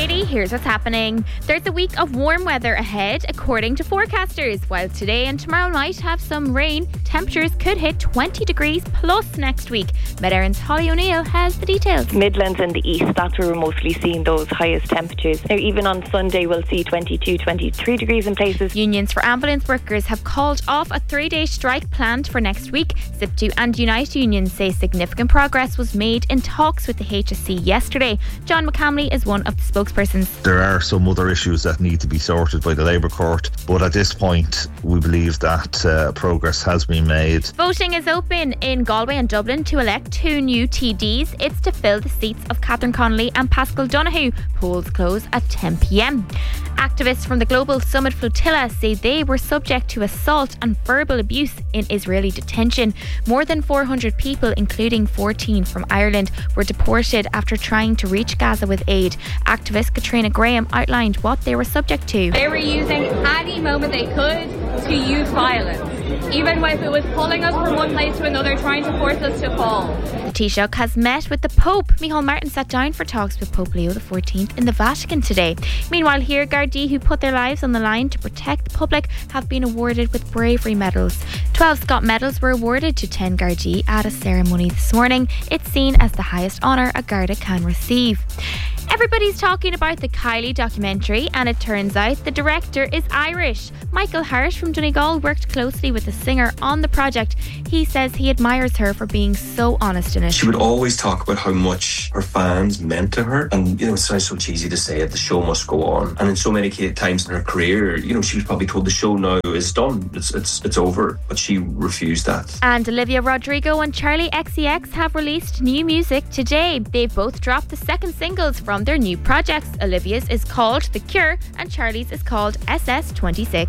7:80, here's what's happening. There's a week of warm weather ahead, according to forecasters. While today and tomorrow night have some rain, temperatures could hit 20 degrees plus next week. Met Erin's Holly O'Neill has the details. Midlands and the east, that's where we're mostly seeing those highest temperatures. Now, even on Sunday, we'll see 22, 23 degrees in places. Unions for ambulance workers have called off a 3-day strike planned for next week. SIPTU and Unite unions say significant progress was made in talks with the HSE yesterday. John McCamley is one of the spokespersons. There are some other issues that need to be sorted by the Labour Court, but at this point we believe that progress has been made. Voting is open in Galway and Dublin to elect 2 new TDs. It's to fill the seats of Catherine Connolly and Pascal Donoghue. Polls close at 10 p.m. Activists from the Global Summit Flotilla say they were subject to assault and verbal abuse in Israeli detention. More than 400 people, including 14 from Ireland, were deported after trying to reach Gaza with aid. Activist Katrina Graham outlined what they were subject to. They were using any moment they could to use violence, even if it was pulling us from one place to another, trying to force us to fall. The Taoiseach has met with the Pope. Micheál Martin sat down for talks with Pope Leo XIV in the Vatican today. Meanwhile, here, Gardaí who put their lives on the line to protect the public have been awarded with bravery medals. 12 Scott medals were awarded to 10 Gardaí at a ceremony this morning. It's seen as the highest honour a Garda can receive. Everybody's talking about the Kylie documentary, and it turns out the director is Irish. Michael Harsh from Donegal worked closely with the singer on the project. He says he admires her for being so honest in it. She would always talk about how much her fans meant to her, and it sounds so cheesy to say it, the show must go on. And in so many times in her career, she was probably told the show now is done, it's over, but she refused that. And Olivia Rodrigo and Charli XCX have released new music today. They've both dropped the second singles from their new projects. Olivia's is called The Cure and Charli's is called SS26.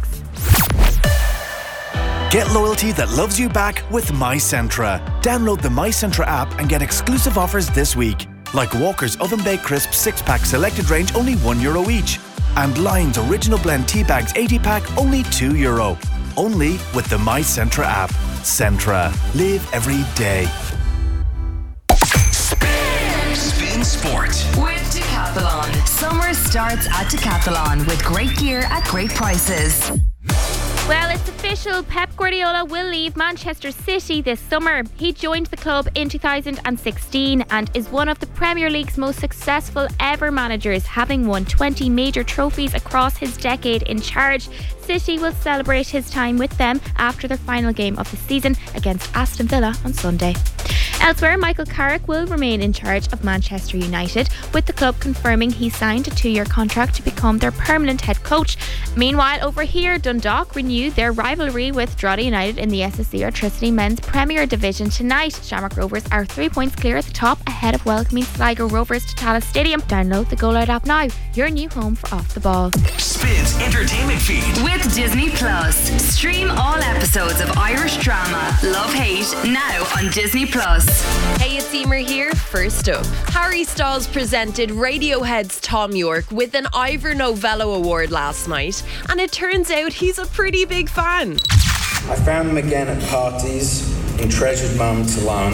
Get loyalty that loves you back with MyCentra. Download the MyCentra app and get exclusive offers this week. Like Walker's Oven Baked Crisp 6-pack selected range, only €1 each. And Lion's Original Blend Tea Bags 80-pack, only €2. Only with the MyCentra app. Centra. Live every day. Spin Sport with Decathlon. Summer starts at Decathlon with great gear at great prices. Well, it's official. Pep Guardiola will leave Manchester City this summer. He joined the club in 2016 and is one of the Premier League's most successful ever managers, having won 20 major trophies across his decade in charge. City will celebrate his time with them after their final game of the season against Aston Villa on Sunday. Elsewhere, Michael Carrick will remain in charge of Manchester United, with the club confirming he signed a 2-year contract to become their permanent head coach. Meanwhile, over here, Dundalk renewed their rivalry with Drogheda United in the SSE Airtricity Men's Premier Division tonight. Shamrock Rovers are 3 points clear at the top, ahead of welcoming Sligo Rovers to Tallaght Stadium. Download the Go Loud app now, your new home for Off the Ball. Spins entertainment feed with Disney Plus. Stream all episodes of Irish drama Love Hate now on Disney Plus. Hey, it's Emer here. First up, Harry Styles presented Radiohead's Thom Yorke with an Ivor Novello Award last night, and it turns out he's a pretty big fan. I found them again at parties, in treasured moments alone.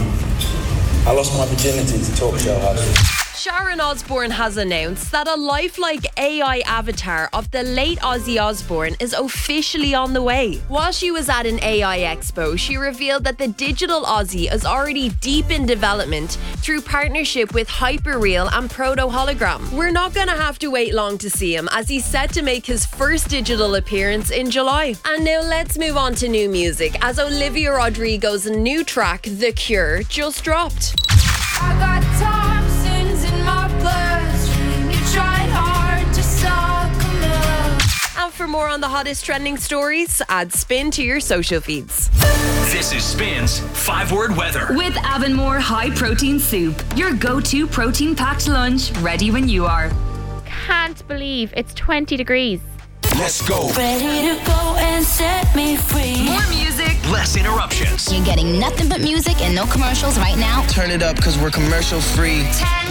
I lost my virginity to talk show hosts. Sharon Osbourne has announced that a lifelike AI avatar of the late Ozzy Osbourne is officially on the way. While she was at an AI expo, she revealed that the digital Ozzy is already deep in development through partnership with Hyperreal and Proto Hologram. We're not going to have to wait long to see him, as he's set to make his first digital appearance in July. And now let's move on to new music, as Olivia Rodrigo's new track, The Cure, just dropped. I got toxins in my bloodstream. You tried hard to suck them up. And for more on the hottest trending stories, add Spin to your social feeds. This is Spin's 5-word weather. With Avonmore High Protein Soup, your go-to protein-packed lunch, ready when you are. Can't believe it's 20 degrees. Let's go. Ready to go and set me free. More music, less interruptions. You're getting nothing but music and no commercials right now. Turn it up because we're commercial free. 10